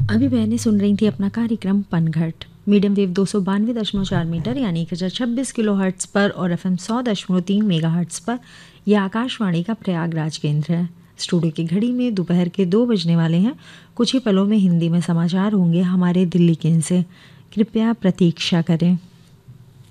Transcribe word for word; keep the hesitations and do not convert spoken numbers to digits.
अभी बहनें सुन रही थी अपना कार्यक्रम पनघट मीडियम वेव दो सौ बानवे दशमलव चार मीटर यानी एक हज़ार छब्बीस किलो हर्ट्स पर और एफ एम सौ दशमलव तीन मेगा हर्ट्स पर। यह आकाशवाणी का प्रयागराज केंद्र है। स्टूडियो की घड़ी में दोपहर के दो बजने वाले हैं। कुछ ही पलों में हिंदी में समाचार होंगे हमारे दिल्ली केंद्र से। कृपया प्रतीक्षा करें।